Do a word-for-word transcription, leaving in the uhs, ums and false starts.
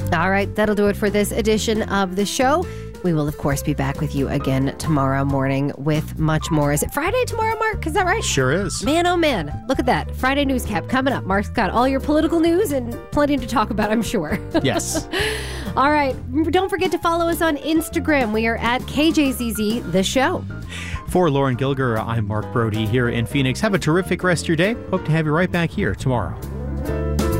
All right, that'll do it for this edition of the show. We will, of course, be back with you again tomorrow morning with much more. Is it Friday tomorrow, Mark? Is that right? Sure is. Man, oh man. Look at that. Friday news cap coming up. Mark's got all your political news and plenty to talk about, I'm sure. Yes. All right. Don't forget to follow us on Instagram. We are at K J Z Z, The Show. For Lauren Gilger, I'm Mark Brody here in Phoenix. Have a terrific rest of your day. Hope to have you right back here tomorrow.